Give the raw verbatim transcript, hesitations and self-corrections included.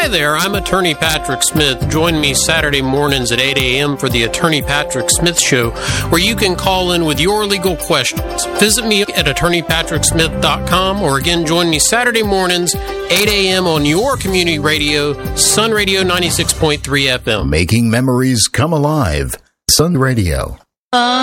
there, I'm Attorney Patrick Smith. Join me Saturday mornings at eight a.m. for the Attorney Patrick Smith Show, where you can call in with your legal questions. Visit me at attorney patrick smith dot com, or again, join me Saturday mornings, eight a.m. on your community radio, Sun Radio ninety-six point three F M. Making memories come alive. Sun Radio. Uh-